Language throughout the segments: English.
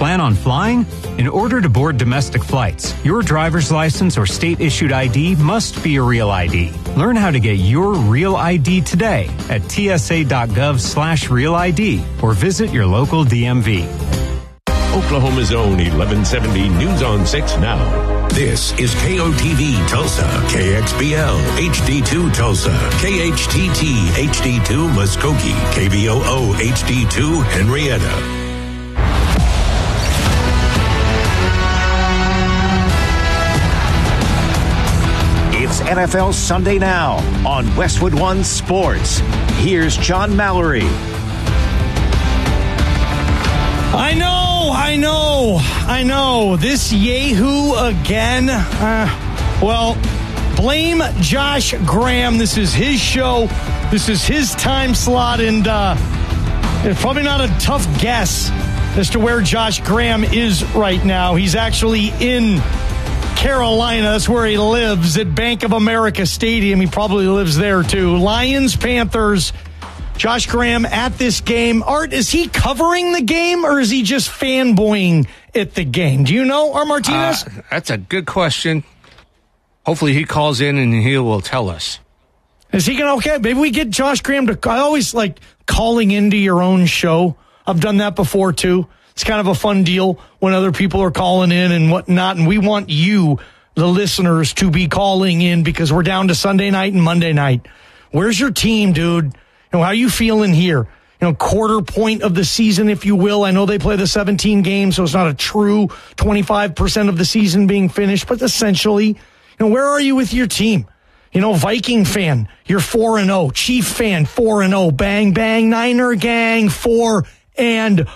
Plan on flying? In order to board domestic flights, your driver's license or state-issued ID must be a real ID. Learn how to get your real ID today at tsa.gov/real ID or visit your local DMV. Oklahoma's own 1170 News on 6 now. This is KOTV Tulsa, KXBL HD2 Tulsa, KHTT HD2 Muskogee, KBOO HD2 Henrietta. It's NFL Sunday Now on Westwood One Sports. Here's John Mallory. I know. This Yahoo again. Blame Josh Graham. This is his show. This is his time slot, and it's probably not a tough guess as to where Josh Graham is right now. He's actually in Carolina. That's where he lives, at Bank of America Stadium. He probably lives there, too. Lions, Panthers. Josh Graham at this game. Art, is he covering the game or is he just fanboying at the game? Do you know, Art Martinez? That's a good question. Hopefully he calls in and he will tell us. Is he going to, okay, maybe we get Josh Graham to, I always like calling into your own show. I've done that before too. It's kind of a fun deal when other people are calling in and whatnot. And we want you, the listeners, to be calling in because we're down to Sunday night and Monday night. Where's your team, dude? How are you feeling here? Quarter point of the season, if you will. I know they play the 17 games, so it's not a true 25% of the season being finished, but essentially, where are you with your team? Viking fan, you're 4-0. Chief fan, 4-0. Bang, bang, Niner gang, 4-0. I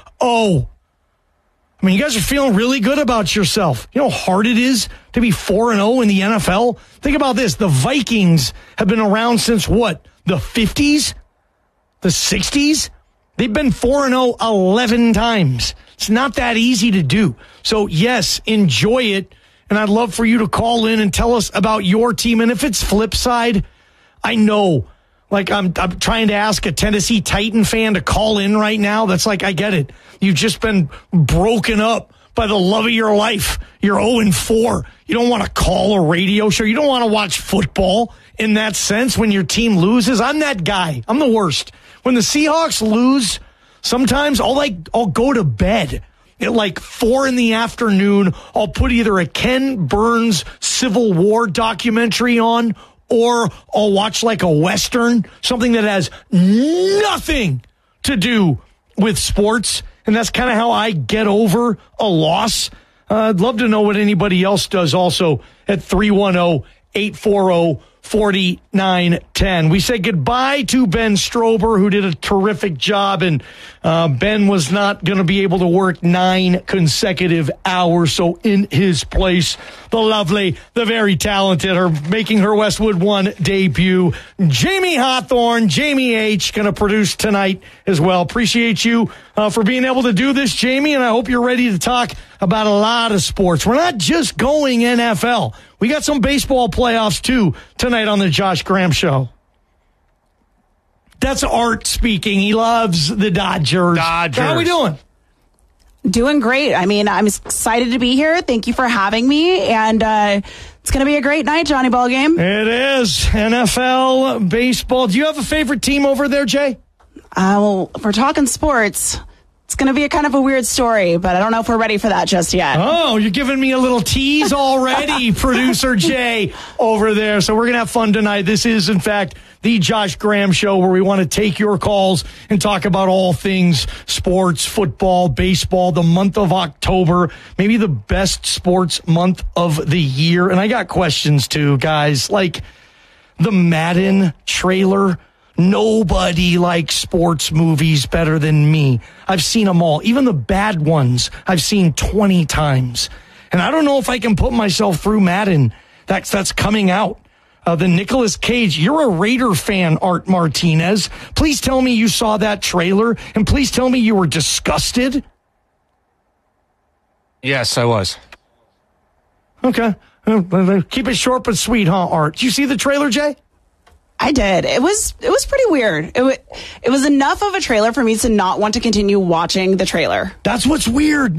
mean, you guys are feeling really good about yourself. You know how hard it is to be 4-0 in the NFL? Think about this. The Vikings have been around since what? The 50s? The 60s? They've been 4-0 11 times. It's not that easy to do. So, yes, enjoy it. And I'd love for you to call in and tell us about your team. And if it's flip side, I know. Like, I'm trying to ask a Tennessee Titan fan to call in right now. That's like, I get it. You've just been broken up by the love of your life. You're 0-4. You don't want to call a radio show. You don't want to watch football in that sense when your team loses. I'm that guy. I'm the worst. When the Seahawks lose, sometimes I'll go to bed at like 4 p.m. I'll put either a Ken Burns Civil War documentary on, or I'll watch like a Western, something that has nothing to do with sports. And that's kind of how I get over a loss. I'd love to know what anybody else does also at 310-840-4910. We say goodbye to Ben Strober, who did a terrific job, and Ben was not going to be able to work 9 consecutive hours. So in his place, the lovely, the very talented, making her Westwood One debut, Jamie Hawthorne, Jamie H., going to produce tonight as well. Appreciate you for being able to do this, Jamie, and I hope you're ready to talk about a lot of sports. We're not just going NFL. We got some baseball playoffs, too, tonight on the Josh Graham Show. That's Art speaking. He loves the Dodgers. How are we doing? Doing great. I mean, I'm excited to be here. Thank you for having me. And it's going to be a great night, Johnny Ballgame. It is. NFL, baseball. Do you have a favorite team over there, Jay? Well, if we're talking sports, it's going to be a kind of a weird story, but I don't know if we're ready for that just yet. Oh, you're giving me a little tease already, Producer Jay over there. So we're going to have fun tonight. This is, in fact, the Josh Graham Show, where we want to take your calls and talk about all things sports, football, baseball, the month of October, maybe the best sports month of the year. And I got questions, too, guys, like the Madden trailer. Nobody likes sports movies better than me. I've seen them all. Even the bad ones I've seen 20 times. And I don't know if I can put myself through Madden. That's coming out. The Nicolas Cage. You're a Raider fan, Art Martinez. Please tell me you saw that trailer, and please tell me you were disgusted. Yes, I was. Okay. Keep it short but sweet, huh, Art? Did you see the trailer, Jay? I did. It was pretty weird. It was enough of a trailer for me to not want to continue watching the trailer. That's what's weird.